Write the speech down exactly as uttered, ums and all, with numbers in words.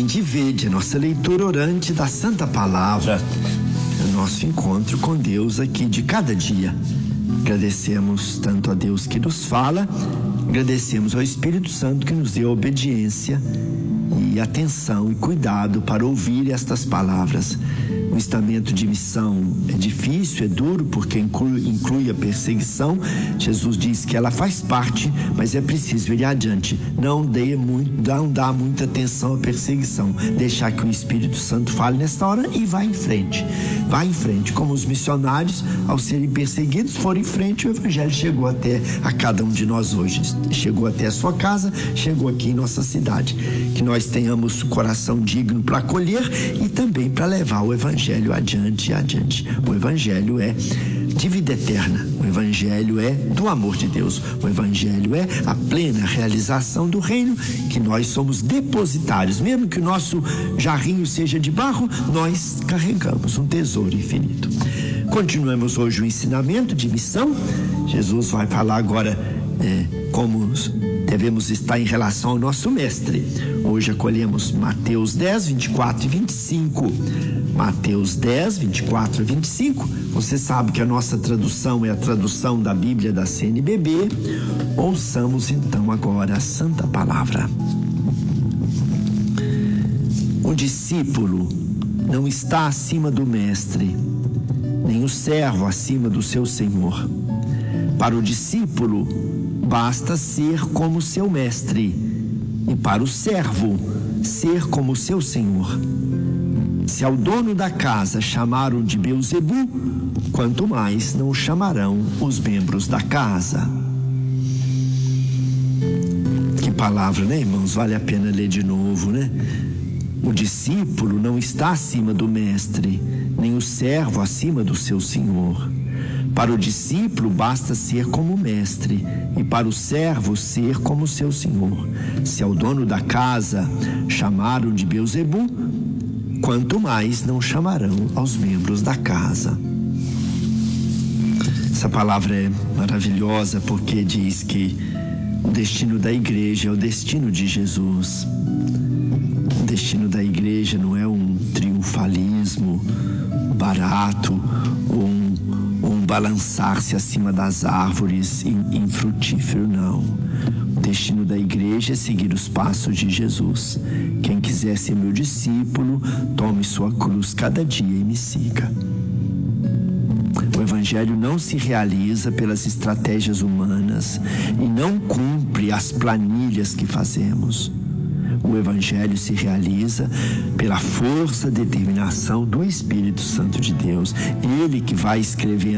Vinde e vede, a nossa leitura orante da Santa Palavra, o nosso encontro com Deus aqui de cada dia. Agradecemos tanto a Deus que nos fala, agradecemos ao Espírito Santo que nos deu obediência e atenção e cuidado para ouvir estas palavras. O estamento de missão é difícil, é duro, porque inclui, inclui a perseguição. Jesus diz que ela faz parte, mas é preciso ir adiante. Não dê muito, não dá muita atenção à perseguição. Deixar que o Espírito Santo fale nesta hora e vá em frente. Vá em frente, como os missionários, ao serem perseguidos, foram em frente. O Evangelho chegou até a cada um de nós hoje. Chegou até a sua casa, chegou aqui em nossa cidade. Que nós tenhamos coração digno para acolher e também para levar o Evangelho Evangelho adiante e adiante. O Evangelho é de vida eterna. O Evangelho é do amor de Deus. O Evangelho é a plena realização do reino, que nós somos depositários. Mesmo que o nosso jarrinho seja de barro, nós carregamos um tesouro infinito. Continuamos hoje o ensinamento de missão. Jesus vai falar agora é, como devemos estar em relação ao nosso mestre. Hoje acolhemos Mateus dez, vinte e quatro e vinte e cinco. Mateus dez, vinte e quatro e vinte e cinco. Você sabe que a nossa tradução é a tradução da Bíblia da C N B B. Ouçamos então agora a Santa Palavra. O discípulo não está acima do mestre, nem o servo acima do seu senhor. Para o discípulo, basta ser como seu mestre, e para o servo, ser como seu senhor. Se ao dono da casa chamaram de Beelzebu, quanto mais não chamarão os membros da casa. Que palavra, né, irmãos? Vale a pena ler de novo, né? O discípulo não está acima do mestre, nem o servo acima do seu senhor. Para o discípulo basta ser como o mestre, e para o servo ser como seu senhor. Se ao dono da casa chamaram de Beelzebu, quanto mais não chamarão aos membros da casa. Essa palavra é maravilhosa porque diz que o destino da igreja é o destino de Jesus. O destino da igreja não é um triunfalismo barato ou um um balançar-se acima das árvores infrutífero, não. O destino da igreja é seguir os passos de Jesus. Quem quiser ser meu discípulo, tome sua cruz cada dia e me siga. O Evangelho não se realiza pelas estratégias humanas e não cumpre as planilhas que fazemos. O Evangelho se realiza pela força e determinação do Espírito Santo de Deus. Ele que vai escrevendo